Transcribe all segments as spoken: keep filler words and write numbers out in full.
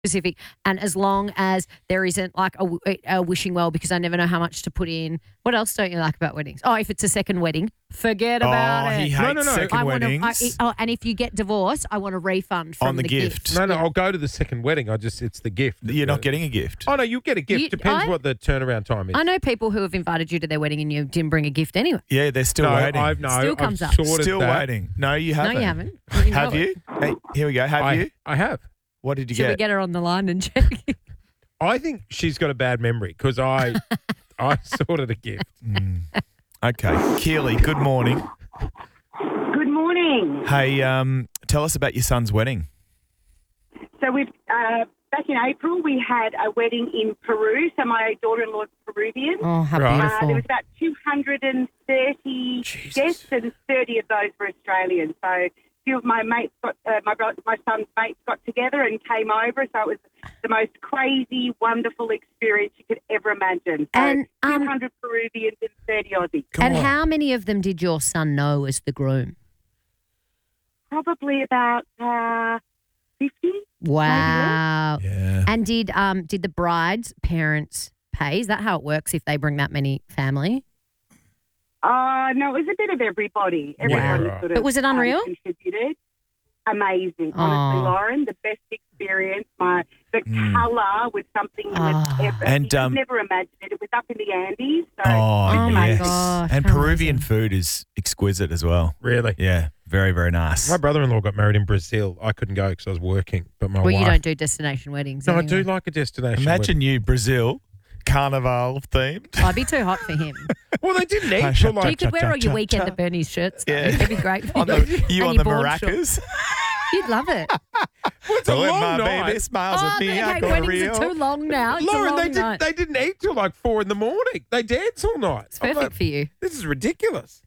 specific, and as long as there isn't like a, a wishing well, because I never know how much to put in. What else don't you like about weddings? Oh, if it's a second wedding, forget about oh, it. he hates No, no, no. second I want weddings. to, I, oh, and if you get divorced, I want a refund from On the the gift. No, no, I'll go to the second wedding. I just, it's the gift. You're not getting a gift. Oh, no, you get a gift. You- Depends I- what the turnaround time is. I know people who have invited you to their wedding and you didn't bring a gift anyway. Yeah, they're still no, waiting. I've no, Still I've comes up. sorted Still that. waiting. No, you haven't. No, you haven't. Have you? Hey, here we go. Have I, you? I have. What did you Should get? we get her on the line and check? I think she's got a bad memory because I, I sorted a gift. Mm. Okay. Keely, good morning. Good morning. Hey, um, tell us about your son's wedding. So we uh, back in April we had a wedding in Peru. So my daughter-in-law is Peruvian. Oh, how Right. Uh, beautiful. there was about two hundred thirty Jesus. guests, and thirty of those were Australian. So a few of my mates got, uh, my bro- my son's mates got together and came over. So it was the most crazy, wonderful experience you could ever imagine. So And, um, two hundred Peruvians and thirty Aussies. and God. how many of them did your son know as the groom? Probably about uh, fifty. Wow. Yeah. And did um did the bride's parents pay? Is that how it works if they bring that many family? Uh, no, it was a bit of everybody. Everybody Wow. sort of But was it unreal? Um, contributed. Amazing. Aw. Honestly, Lauren, the best experience. My The Mm. colour was something you would Ah. ever, And, you could um, never imagine it. It was up in the Andes. So Oh, Oh, my yes. gosh, And how Peruvian amazing. food is exquisite as well. Really? Yeah, very, very nice. My brother-in-law got married in Brazil. I couldn't go because I was working, but my Well, wife. you don't do destination weddings. No, I anyway. do like a destination. Imagine you, Brazil, carnival themed. Oh, I'd be too hot for him. wedding. Well, they didn't eat Hey, till shut- like. You could wear all your cha, weekend cha. at Bernie's shirts. Though. Yeah. It'd be great for On you. the, you And on your the board maracas. You'd love it. It's a Oh, long my night. baby smiles Oh, at me. I okay, got weddings real. are too long now. It's Lauren, a they long didn't. night. They didn't eat till like four in the morning. They danced all night. It's I'm perfect like, for you. This is ridiculous.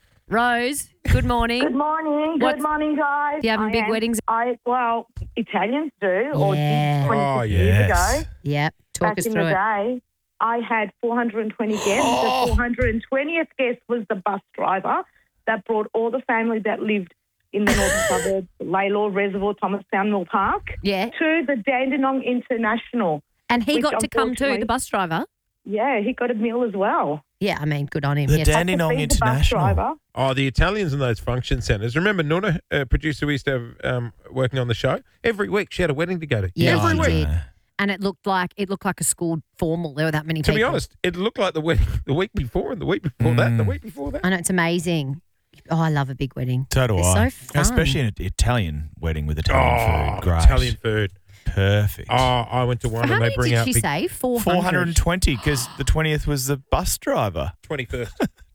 Rose, good morning. Good morning. What's- Good morning, guys. Do you having I big am- weddings? I well, Italians do, or Yeah. did twenty-six Oh, years yes. ago. Yep. Talk Back us in through the it. day, I had four hundred twenty guests. Oh. The four hundred twentieth guest was the bus driver that brought all the family that lived in the northern suburbs, Laylaw, Reservoir, Thomastown, Mill Park, Yeah. to the Dandenong International. And he Which got to come too, unfortunately- the bus driver. Yeah, he got a meal as well. Yeah, I mean, good on him. The Yes. Dan- Had to Dandenong feed the bus International. driver. Oh, the Italians in those function centres. Remember Nuna, a producer we used to have um, working on the show? Every week she had a wedding to go to. Yeah, Every she week. did. And it looked like it looked like a school formal. There were that many To people. be honest, it looked like the wedding the week before and the week before that and the Mm. week before that. I know, it's amazing. Oh, I love a big wedding. So do It's I. so fun. Especially an Italian wedding with Italian Oh, food. Great. Italian food. Perfect. Oh, I went to one How and they many bring did out she big say? four hundred. four hundred twenty because the twentieth was the bus driver. twenty-first.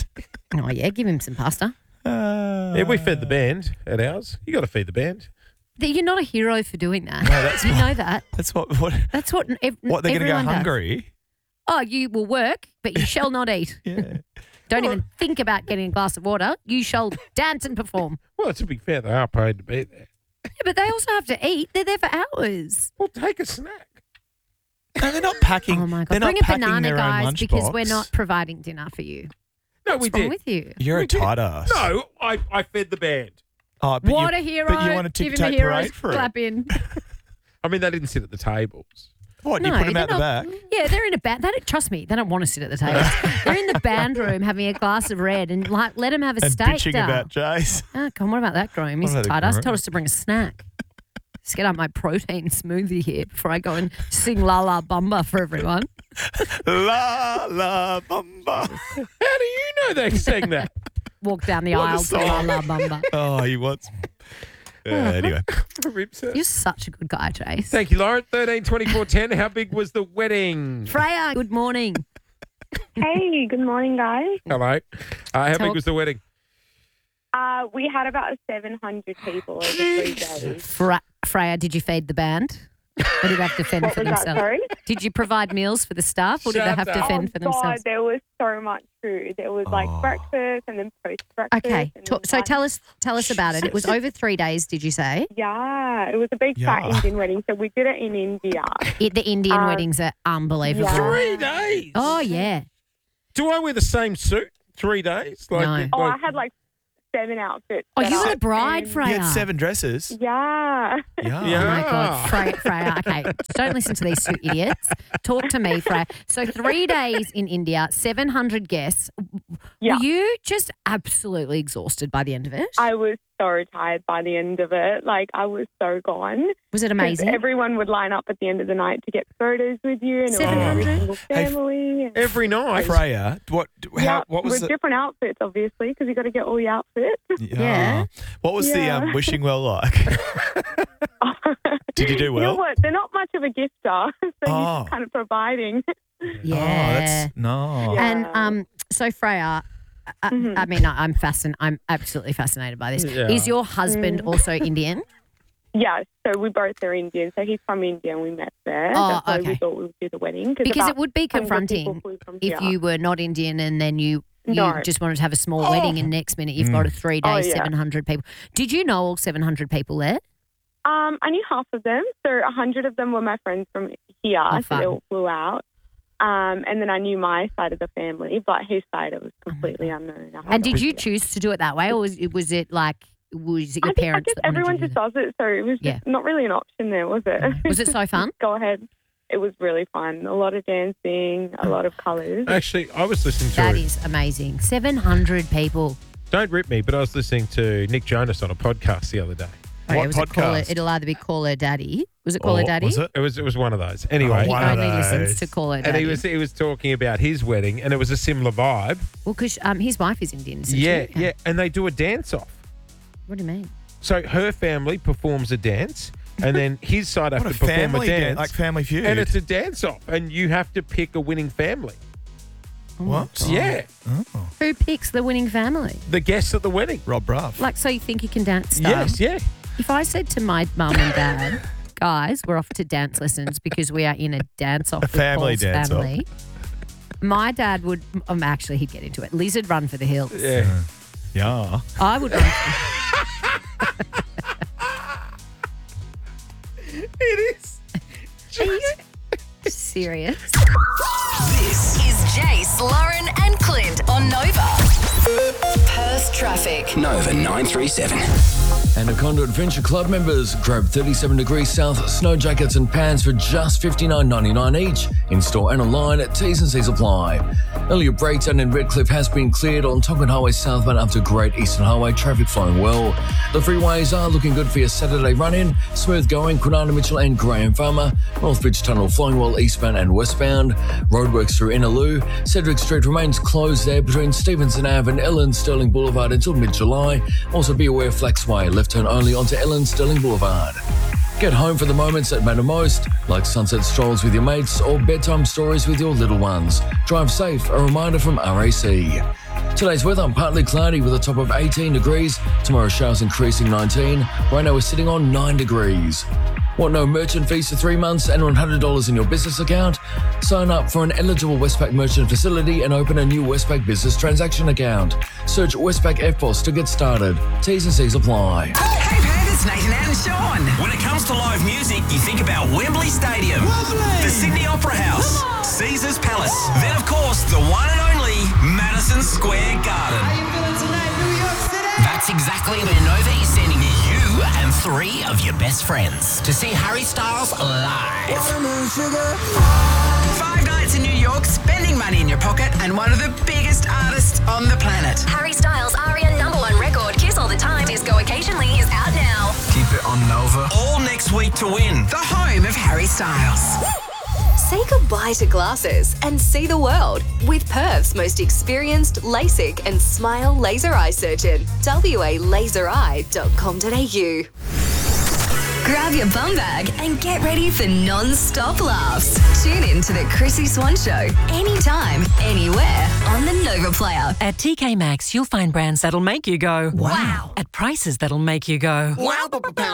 Oh, yeah, give him some pasta. Uh, Yeah, we fed the band at ours. You got to feed the band. That You're not a hero for doing that. No, that's you what- know that. That's what. What? That's what, ev- What? They're going to go everyone does. hungry? Oh, you will work, but you shall not eat. Yeah. Don't even think about getting a glass of water. You shall dance and perform. Well, to be fair, they are paid to be there. Yeah, but they also have to eat. They're there for hours. Well, take a snack. No, they're not packing. Oh, my They're God. not Bring a packing banana, their own guys, because we're lunchbox. not providing dinner for you. No, What's we wrong did. with you? You're We a did. tight ass. No, I, I fed the band. Oh, but What you, a hero. But you want to Give tick him a tape hero's parade for clap it? in. I mean, they didn't sit at the tables. What? You No, put them they're out the not- back? Yeah, they're in a band. They don't, trust me, they don't want to sit at the table. They're in the band room having a glass of red and like let them have a And steak. bitching down. about Jace. Oh, come on, what about that groom? He's What about the tight ass. groom? Told us to bring a snack. Let's get up my protein smoothie here before I go and sing La La Bumba for everyone. La la bumba. How do you know they sang that? Walk down the What a aisle to La song. La Bumba. Oh, he wants. Uh, anyway, Rips it. You're such a good guy, Trace. Thank you, Lauren. thirteen twenty-four ten. How big was the wedding? Freya, good morning. Hey, good morning, guys. Hello. Uh, how big Talk- was the wedding? Uh, we had about seven hundred people over three days. Fra- Freya, did you feed the band? Or did they have to fend What for was that, themselves? sorry? Did you provide meals for the staff or did they Shut have to up. fend for Oh, God, themselves? there was so much food. There was like Oh. breakfast and then post-breakfast. Okay, and talk, then so lunch. tell us tell us about it. It was over three days, did you say? Yeah, it was a big fat Yeah. Indian wedding. So we did it in India. It, the Indian Um, weddings are unbelievable. yeah. Three days. Oh, yeah. Do I wear the same suit three days? No. Like, Oh, I like- had like seven outfits. Oh, set you were up the bride, and- Freya. You had seven dresses. Yeah. Yeah. Yeah. Oh my God, Freya, Freya. Okay, don't listen to these two idiots. Talk to me, Freya. So three days in India, seven hundred guests. Yeah. Were you just absolutely exhausted by the end of it? I was so tired by the end of it. Like, I was so gone. Was it 'Cause amazing? Everyone would line up at the end of the night to get photos with you, and it was seven every hundred? single Hey, family. and- Every night. Freya, what? How? yeah, What was with the? different outfits, obviously, because you got to get all the outfits. Yeah. What was the Yeah. um, wishing well like? Did you do You know well? what? They're not much of a gifter, so Oh. you're just kind of providing. Yeah. Oh, that's no. Yeah. And um, so Freya, I, Mhm. I mean, I, I'm fascin- I'm absolutely fascinated by this. Yeah. Is your husband Mm. also Indian? Yeah, so we both are Indian. So he's from India and we met there. Oh, That's why okay. we thought we would do the wedding. Because about it would be one hundred people confronting flew from if here. you were not Indian and then you you No. just wanted to have a small wedding and next minute you've Mm. got a three day, Oh, yeah. seven hundred people. Did you know all seven hundred people there? Um, I knew half of them. So a hundred of them were my friends from here. Oh, so fun. they all flew out. Um, and then I knew my side of the family, but his side it was completely unknown. I had And no did you idea. choose to do it that way, or was it, was it like was it your I think I parents guess that wanted everyone you to just do does it, so it was just Yeah. not really an option there, was it? that? Was it so fun? Go ahead. It was really fun. A lot of dancing, a lot of colours. Actually, I was listening to That it. is amazing. Seven hundred people. Don't rip me, but I was listening to Nick Jonas on a podcast the other day. Oh, yeah, What was it Call Her- podcast? it'll either be Call Her Daddy. Was it Call Her Or Daddy? Was it? It was it was one of those. Anyway, He One of only those. listens to Call Her and Daddy. he was he was talking about his wedding, and it was a similar vibe. well, because um, his wife is Indian. Isn't Yeah, she? yeah, and they do a dance off. What do you mean? So her family performs a dance, and then his side have What to a perform family a dance, dan- like Family Feud. and it's a dance off, and you have to pick a winning family. Oh my What? God. Yeah, oh, Who picks the winning family? the guests at the wedding. Rob Ruff. Like, so you think you can dance style? Yes, yeah. If I said to my mum and dad, guys, we're off to dance lessons because we are in a dance off A with family Paul's dance-off. family, my dad would, um, actually, he'd get into it. Lizard run for the hills. Yeah. Yeah. I would run. It is. Are you serious? This is Jace, Lauren, and Clint on Nova. Perth traffic. Nova nine three seven. Anaconda Adventure Club members grab thirty-seven degrees south snow jackets and pants for just fifty-nine ninety-nine each. In store and online at T's and C's apply. Earlier breakdown in Redcliffe has been cleared on Tonkin Highway southbound up to Great Eastern Highway. Traffic flowing well. The freeways are looking good for your Saturday run-in. Smooth going, Kwinana Mitchell and Graham Farmer. North Bridge Tunnel flowing well eastbound and westbound. Roadworks through Innaloo. Cedric Street remains closed there between Stevenson Ave and Ellen Sterling Boulevard until mid-July. Also be aware Flaxway, left turn only onto Ellen Sterling Boulevard. Get home for the moments that matter most, like sunset strolls with your mates or bedtime stories with your little ones. Drive safe, a reminder from R A C. Today's weather, partly cloudy with a top of eighteen degrees. Tomorrow showers increasing nineteen. Right now we're sitting on nine degrees. Want no merchant fees for three months and one hundred dollars in your business account? Sign up for an eligible Westpac merchant facility and open a new Westpac business transaction account. Search Westpac F B O S to get started. T's and C's apply. Hey, Pat, it's Nathan and Sean. When it comes to live music, you think about Wembley Stadium, the Sydney Opera House, Caesars Palace, then, of course, the one and only Madison Square Garden. How you feeling tonight, New York City? That's exactly where Nova is sending you and three of your best friends to see Harry Styles live. Five nights in New York, spending money in your pocket, and one of the biggest artists on the planet. Harry Styles' Aria number one record, Kiss All the Time, Disco Occasionally, is out now. Keep it on Nova. All next week to win. The home of Harry Styles. Say goodbye to glasses and see the world with Perth's most experienced LASIK and Smile laser eye surgeon. w a laser eye dot com dot a u. Grab your bum bag and get ready for non-stop laughs. Tune in to the Chrissy Swan Show anytime, anywhere on the Nova Player. At T K Maxx, you'll find brands that'll make you go, Wow. at prices that'll make you go. Wow.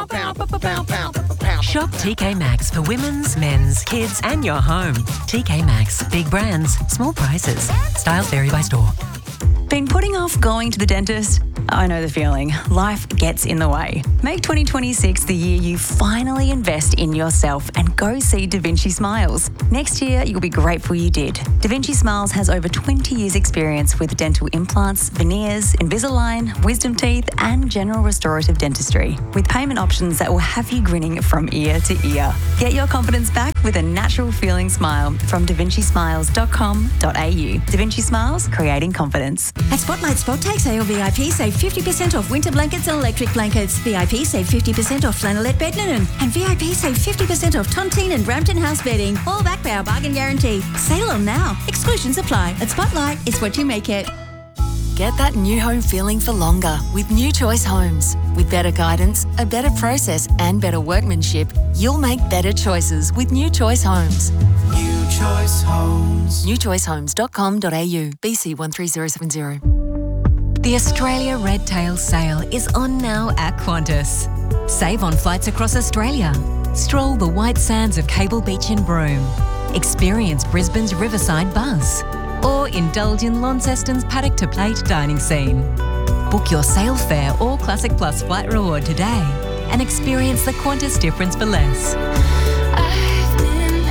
Shop T K Maxx for women's, men's, kids, and your home. T K Maxx, big brands, small prices. Styles vary by store. Been putting off going to the dentist? I know the feeling. Life gets in the way. Make twenty twenty-six the year you finally invest in yourself and go see Da Vinci Smiles. Next year, you'll be grateful you did. Da Vinci Smiles has over twenty years experience with dental implants, veneers, Invisalign, wisdom teeth and general restorative dentistry, with payment options that will have you grinning from ear to ear. Get your confidence back with a natural feeling smile from da vinci smiles dot com dot a u. Da Vinci Smiles, creating confidence. At Spotlight Spot-Take sale, V I P save fifty percent off winter blankets and electric blankets. V I P save fifty percent off flannelette bed linen. And V I P save fifty percent off Tontine and Brampton house bedding. All backed by our bargain guarantee. Sale on now. Exclusions apply. At Spotlight, it's what you make it. Get that new home feeling for longer with New Choice Homes. With better guidance, a better process and better workmanship, you'll make better choices with New Choice Homes. New Choice Homes. new choice homes dot com dot a u. B C one three zero seven zero. The Australia Red Tail Sale is on now at Qantas. Save on flights across Australia. Stroll the white sands of Cable Beach in Broome. Experience Brisbane's Riverside Buzz. Or indulge in Launceston's paddock to plate dining scene. Book your sale fare or Classic Plus flight reward today and experience the Qantas difference for less. I've been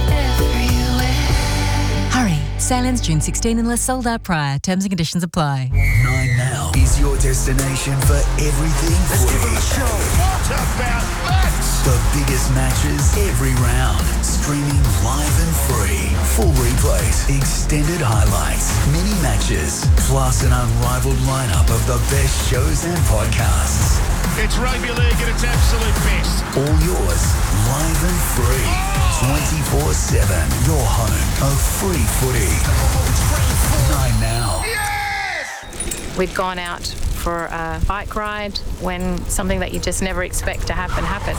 everywhere. Hurry, sale ends June sixteenth unless sold out prior. Terms and conditions apply. Nine Now is your destination for everything Let's footy. give them a show. What about that? The biggest matches every round. Streaming live and free. Full replays, extended highlights, mini matches, plus an unrivaled lineup of the best shows and podcasts. It's rugby league at its absolute best. All yours, live and free. twenty-four seven. Your home of free footy. Nine Now. We'd gone out for a bike ride when something that you just never expect to happen happened.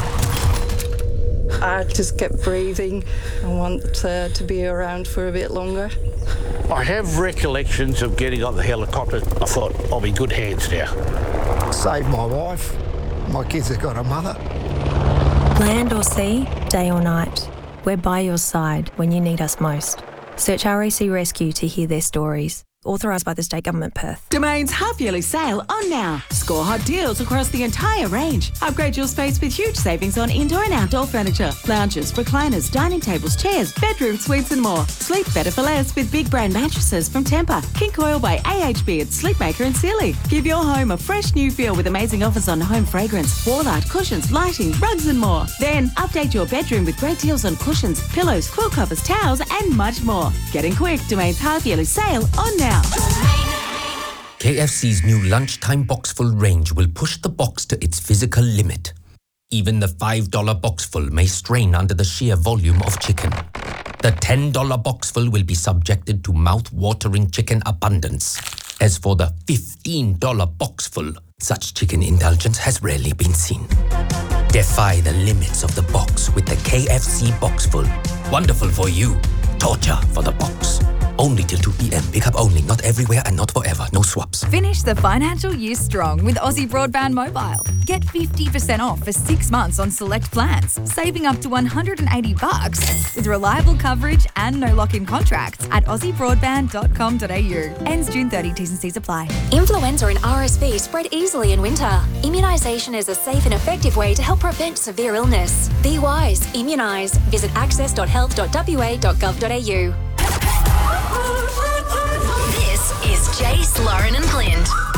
I just kept breathing. I want uh, to be around for a bit longer. I have recollections of getting on the helicopter. I thought, I'll be in good hands now. Saved my wife. My kids have got a mother. Land or sea, day or night, we're by your side when you need us most. Search R A C Rescue to hear their stories. Authorised by the State Government, Perth. Domain's half-yearly sale on now. Score hot deals across the entire range. Upgrade your space with huge savings on indoor and outdoor furniture, lounges, recliners, dining tables, chairs, bedroom suites and more. Sleep better for less with big brand mattresses from Tempur, King Coil by A H B at Sleepmaker and Sealy. Give your home a fresh new feel with amazing offers on home fragrance, wall art, cushions, lighting, rugs and more. Then update your bedroom with great deals on cushions, pillows, quill covers, towels and much more. Getting quick, Domain's half-yearly sale on now. K F C's new lunchtime boxful range will push the box to its physical limit. Even the five dollar boxful may strain under the sheer volume of chicken. The ten dollar boxful will be subjected to mouth-watering chicken abundance. As for the fifteen dollar boxful, such chicken indulgence has rarely been seen. Defy the limits of the box with the K F C boxful. Wonderful for you, torture for the box. Only till two p.m. Pick up only, not everywhere and not forever. No swaps. Finish the financial year strong with Aussie Broadband Mobile. Get fifty percent off for six months on select plans, saving up to one hundred eighty bucks with reliable coverage and no lock-in contracts at aussie broadband dot com dot a u. Ends June thirtieth, T's and C's apply. Influenza and R S V spread easily in winter. Immunisation is a safe and effective way to help prevent severe illness. Be wise, immunise. Visit access dot health dot w a dot gov dot a u. This is Jace, Lauren and Clint.